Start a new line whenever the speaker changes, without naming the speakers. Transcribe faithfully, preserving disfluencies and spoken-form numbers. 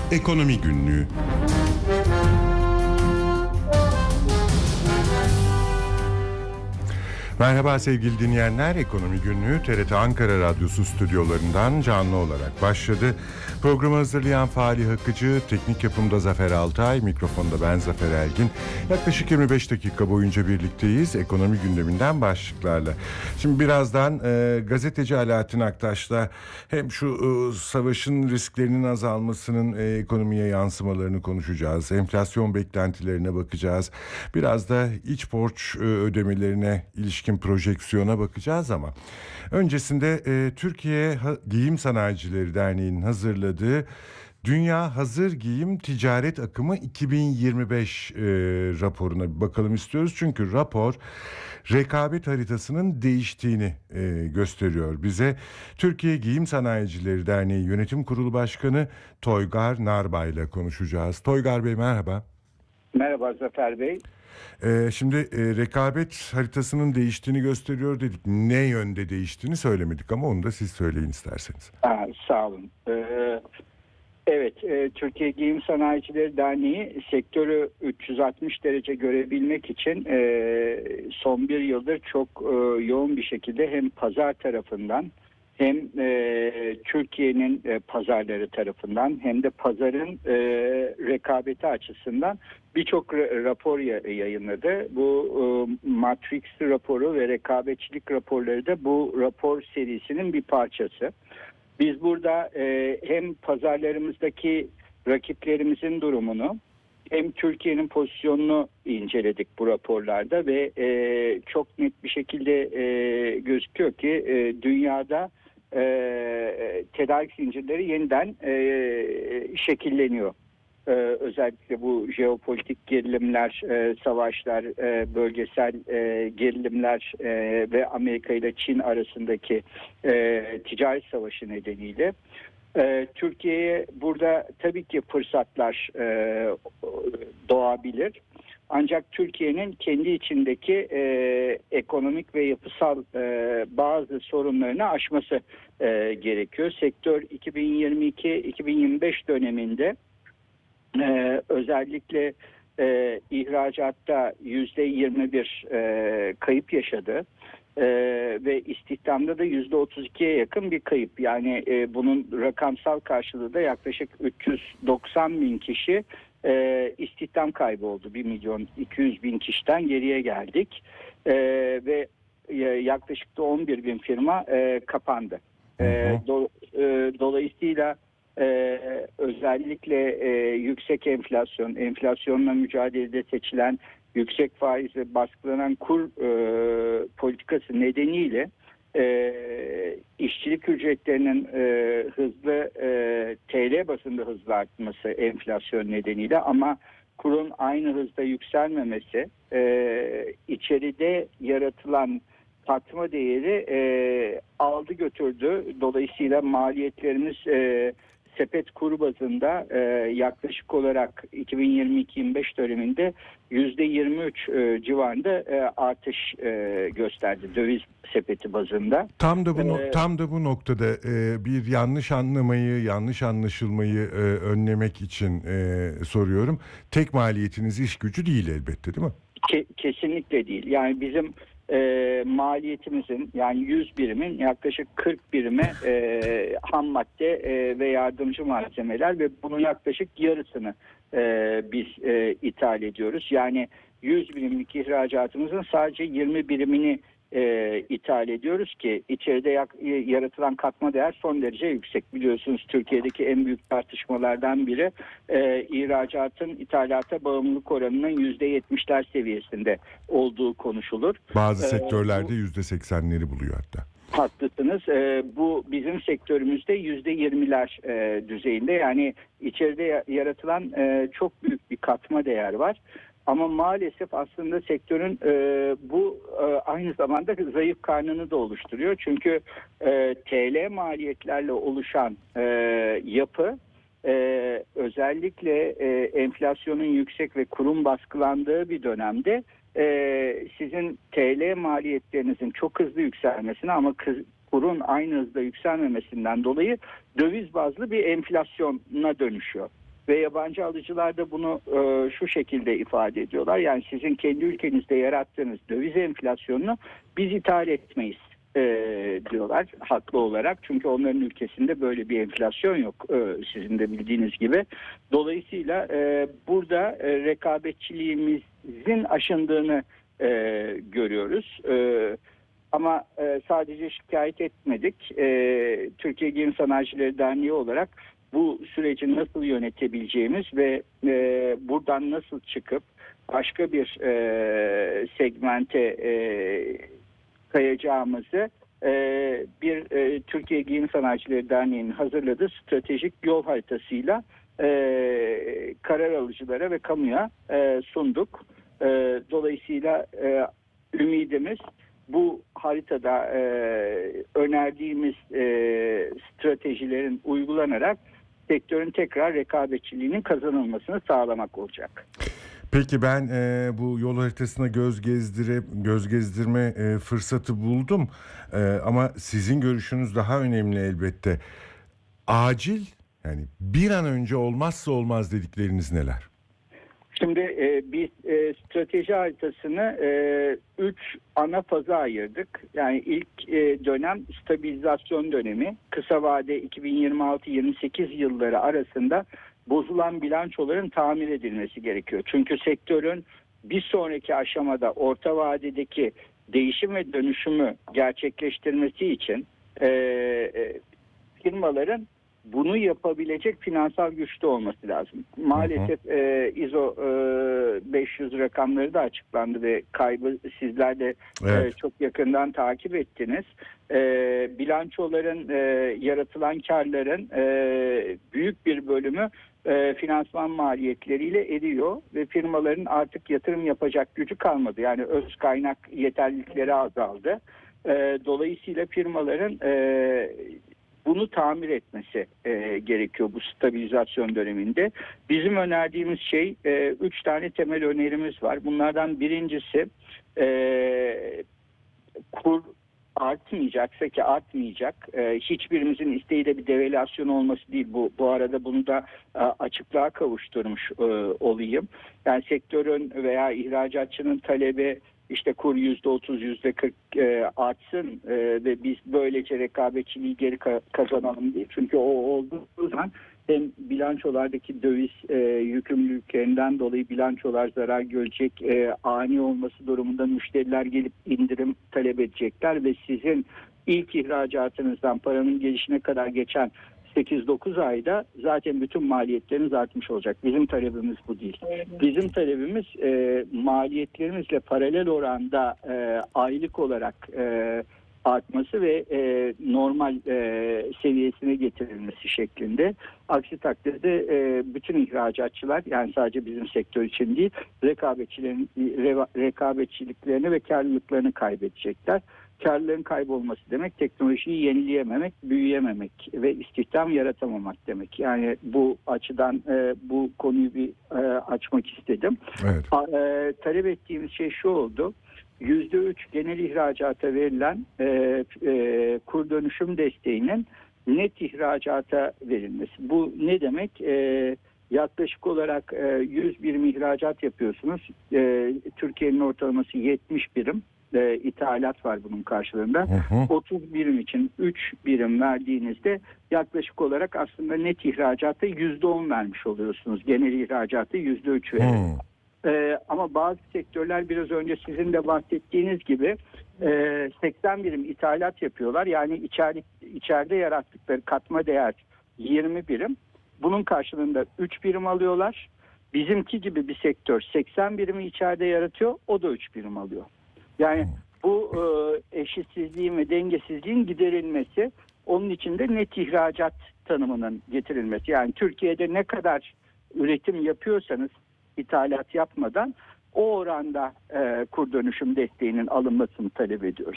Ekonomi Günlüğü. Merhaba sevgili dinleyenler, Ekonomi Günlüğü T R T Ankara Radyosu stüdyolarından canlı olarak başladı. Programı hazırlayan Fahri Akıcı, teknik yapımda Zafer Altay, mikrofonda ben Zafer Elgin. Yaklaşık yirmi beş dakika boyunca birlikteyiz ekonomi gündeminden başlıklarla. Şimdi birazdan e, gazeteci Alaaddin Aktaş'la hem şu e, savaşın risklerinin azalmasının e, ekonomiye yansımalarını konuşacağız. Enflasyon beklentilerine bakacağız. Biraz da iç borç e, ödemelerine ilişkin projeksiyona bakacağız ama öncesinde e, Türkiye ha- Giyim Sanayicileri Derneği'nin hazırladığı Dünya Hazır Giyim Ticaret Akımı iki bin yirmi beş e, raporuna bir bakalım istiyoruz. Çünkü rapor rekabet haritasının değiştiğini e, gösteriyor bize. Türkiye Giyim Sanayicileri Derneği Yönetim Kurulu Başkanı Toygar Narbay ile konuşacağız. Toygar Bey merhaba.
Merhaba Zafer Bey.
Ee, şimdi e, rekabet haritasının değiştiğini gösteriyor dedik. Ne yönde değiştiğini söylemedik ama onu da siz söyleyin isterseniz.
Aa, sağ olun. Ee, evet, e, Türkiye Giyim Sanayicileri Derneği sektörü üç yüz altmış derece görebilmek için e, son bir yıldır çok e, yoğun bir şekilde hem pazar tarafından hem e, Türkiye'nin e, pazarları tarafından hem de pazarın e, rekabeti açısından birçok ra- rapor ya- yayınladı. Bu e, Matrix raporu ve rekabetçilik raporları da bu rapor serisinin bir parçası. Biz burada e, hem pazarlarımızdaki rakiplerimizin durumunu hem Türkiye'nin pozisyonunu inceledik bu raporlarda ve e, çok net bir şekilde e, gözüküyor ki e, dünyada e, tedarik zincirleri yeniden e, şekilleniyor. E, özellikle bu jeopolitik gerilimler, e, savaşlar, e, bölgesel e, gerilimler e, ve Amerika ile Çin arasındaki e, ticaret savaşı nedeniyle e, Türkiye'ye burada tabii ki fırsatlar e, doğabilir. Ancak Türkiye'nin kendi içindeki e, ekonomik ve yapısal e, bazı sorunlarını aşması e, gerekiyor. Sektör iki bin yirmi iki iki bin yirmi beş döneminde e, özellikle e, ihracatta yüzde yirmi bir e, kayıp yaşadı. Ee, ve istihdamda da yüzde otuz ikiye yakın bir kayıp. Yani e, bunun rakamsal karşılığı da yaklaşık üç yüz doksan bin kişi e, istihdam kaybı oldu. bir milyon iki yüz bin kişiden geriye geldik. E, ve e, yaklaşık da on bir bin firma e, kapandı. E, do, e, dolayısıyla e, özellikle e, yüksek enflasyon, enflasyonla mücadelede seçilen yüksek faiz ve baskılanan kur e, politikası nedeniyle e, işçilik ücretlerinin e, hızlı e, T L bazında hızlı artması enflasyon nedeniyle ama kurun aynı hızda yükselmemesi e, içeride yaratılan katma değeri e, aldı götürdü. Dolayısıyla maliyetlerimiz e, sepet kuru bazında e, yaklaşık olarak iki bin yirmi iki yirmi beş döneminde yüzde yirmi üç e, civarında e, artış e, gösterdi döviz sepeti bazında.
Tam da bu
Ee,
tam da bu noktada e, bir yanlış anlamayı, yanlış anlaşılmayı e, önlemek için e, soruyorum. Tek maliyetiniz iş gücü değil elbette, değil mi?
Ke- kesinlikle değil. Yani bizim e, maliyetimizin yani yüz birimin yaklaşık kırk birime e, ham madde e, ve yardımcı malzemeler ve bunun yaklaşık yarısını e, biz e, ithal ediyoruz. Yani yüz birimlik ihracatımızın sadece yirmi birimini e, ithal ediyoruz ki içeride yak- yaratılan katma değer son derece yüksek. Biliyorsunuz Türkiye'deki en büyük tartışmalardan biri e, ihracatın ithalata bağımlılık oranının yüzde yetmişler seviyesinde olduğu konuşulur.
Bazı
Ee,
sektörlerde yüzde seksenleri buluyor hatta.
Haklısınız. Ee, bu bizim sektörümüzde yüzde yirmiler e, düzeyinde. Yani içeride ya- yaratılan e, çok büyük bir katma değer var. Ama maalesef aslında sektörün e, bu e, aynı zamanda zayıf karnını da oluşturuyor. Çünkü e, T L maliyetlerle oluşan e, yapı e, özellikle e, enflasyonun yüksek ve kurun baskılandığı bir dönemde e, sizin T L maliyetlerinizin çok hızlı yükselmesine ama kız, kurun aynı hızda yükselmemesinden dolayı döviz bazlı bir enflasyona dönüşüyor. Ve yabancı alıcılar da bunu e, şu şekilde ifade ediyorlar. Yani sizin kendi ülkenizde yarattığınız döviz enflasyonunu biz ithal etmeyiz e, diyorlar haklı olarak. Çünkü onların ülkesinde böyle bir enflasyon yok e, sizin de bildiğiniz gibi. Dolayısıyla e, burada e, rekabetçiliğimizin aşındığını e, görüyoruz. E, ama e, sadece şikayet etmedik. E, Türkiye Giyim Sanayicileri Derneği olarak bu süreci nasıl yönetebileceğimiz ve e, buradan nasıl çıkıp başka bir e, segmente e, kayacağımızı e, bir e, Türkiye Giyim Sanayicileri Derneği'nin hazırladığı stratejik yol haritasıyla e, karar alıcılara ve kamuya e, sunduk. E, dolayısıyla e, ümidimiz bu haritada e, önerdiğimiz e, stratejilerin uygulanarak sektörün tekrar rekabetçiliğinin kazanılmasını sağlamak olacak.
Peki ben e, bu yol haritasına göz gezdire göz gezdirme e, fırsatı buldum. E, ama sizin görüşünüz daha önemli elbette. Acil, yani bir an önce olmazsa olmaz dedikleriniz neler?
Şimdi e, biz e, strateji haritasını e, üç ana faza ayırdık. Yani ilk e, dönem stabilizasyon dönemi. Kısa vade iki bin yirmi altı yirmi sekiz yılları arasında bozulan bilançoların tamir edilmesi gerekiyor. Çünkü sektörün bir sonraki aşamada orta vadedeki değişim ve dönüşümü gerçekleştirmesi için e, e, firmaların bunu yapabilecek finansal güçte olması lazım. Maalesef hı hı. E, İZO e, beş yüz rakamları da açıklandı ve kaybı sizler de evet. e, çok yakından takip ettiniz. E, bilançoların e, yaratılan karların e, büyük bir bölümü e, finansman maliyetleriyle eriyor ve firmaların artık yatırım yapacak gücü kalmadı. Yani öz kaynak yeterlilikleri azaldı. E, dolayısıyla firmaların e, bunu tamir etmesi e, gerekiyor bu stabilizasyon döneminde. Bizim önerdiğimiz şey e, üç tane temel önerimiz var. Bunlardan birincisi e, kur artmayacaksa ki artmayacak. E, hiçbirimizin isteği de bir devalüasyon olması değil. Bu bu arada bunu da e, açıklığa kavuşturmuş e, olayım. Yani sektörün veya ihracatçının talebi İşte kur yüzde otuz, yüzde kırk e, artsın e, ve biz böylece rekabetçiliği geri ka- kazanalım diye. Çünkü o olduğu zaman hem bilançolardaki döviz e, yükümlülüklerinden dolayı bilançolar zarar görecek, e, ani olması durumunda müşteriler gelip indirim talep edecekler ve sizin ilk ihracatınızdan paranın gelişine kadar geçen sekiz dokuz ayda zaten bütün maliyetleriniz artmış olacak. Bizim talebimiz bu değil. Bizim talebimiz e, maliyetlerimizle paralel oranda e, aylık olarak e, artması ve e, normal e, seviyesine getirilmesi şeklinde. Aksi takdirde e, bütün ihracatçılar, yani sadece bizim sektör için değil, rekabetçilerin re, rekabetçiliklerini ve karlılıklarını kaybedecekler. Karlılığın kaybolması demek teknolojiyi yenileyememek, büyüyememek ve istihdam yaratamamak demek. Yani bu açıdan e, bu konuyu bir e, açmak istedim.
Evet.
E, talep ettiğimiz şey şu oldu. yüzde üç genel ihracata verilen e, e, kur dönüşüm desteğinin net ihracata verilmesi. Bu ne demek? E, yaklaşık olarak e, yüz birim ihracat yapıyorsunuz. E, Türkiye'nin ortalaması yetmiş birim. E, ithalat var bunun karşılığında. Hı hı. otuz birim için üç birim verdiğinizde yaklaşık olarak aslında net ihracata yüzde on vermiş oluyorsunuz. Genel ihracata yüzde üç verin. E, ama bazı sektörler biraz önce sizin de bahsettiğiniz gibi e, seksen birim ithalat yapıyorlar. Yani içeri, içeride yarattıkları katma değer yirmi birim. Bunun karşılığında üç birim alıyorlar. Bizimki gibi bir sektör seksen birimi içeride yaratıyor. O da üç birim alıyor. Yani bu e, eşitsizliğin ve dengesizliğin giderilmesi, onun için de net ihracat tanımının getirilmesi. Yani Türkiye'de ne kadar üretim yapıyorsanız ithalat yapmadan o oranda e, kur dönüşüm desteğinin alınmasını talep ediyoruz.